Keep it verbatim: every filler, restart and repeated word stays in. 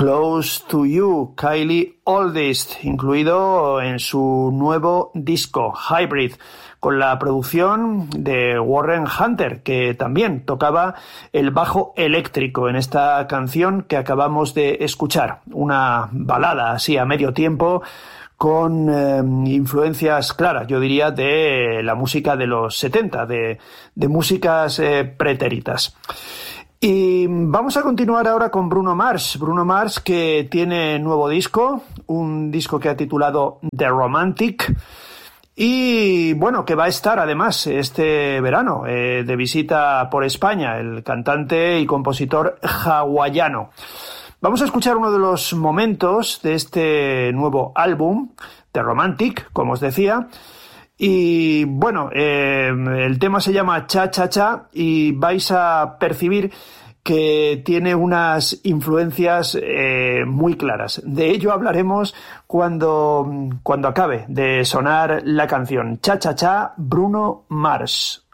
Close to You, Kylie Oldest, incluido en su nuevo disco, Hybrid, con la producción de Warren Hunter, que también tocaba el bajo eléctrico en esta canción que acabamos de escuchar. Una balada así a medio tiempo, con eh, influencias claras, yo diría, de la música de los setenta, de, de músicas eh, pretéritas. Y vamos a continuar ahora con Bruno Mars. Bruno Mars, que tiene nuevo disco, un disco que ha titulado The Romantic, y bueno, que va a estar además este verano eh, de visita por España, el cantante y compositor hawaiano. Vamos a escuchar uno de los momentos de este nuevo álbum, The Romantic, como os decía. Y bueno, eh, el tema se llama Cha Cha Cha y vais a percibir que tiene unas influencias eh, muy claras. De ello hablaremos cuando, cuando acabe de sonar la canción Cha Cha Cha, Bruno Mars.